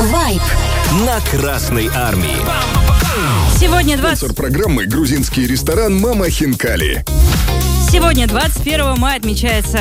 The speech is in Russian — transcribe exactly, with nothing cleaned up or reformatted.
Вайб на Красной Армии. Сегодня двадцать... Спонсор программы — грузинский ресторан «Мама Хинкали». Сегодня, двадцать первого мая, отмечается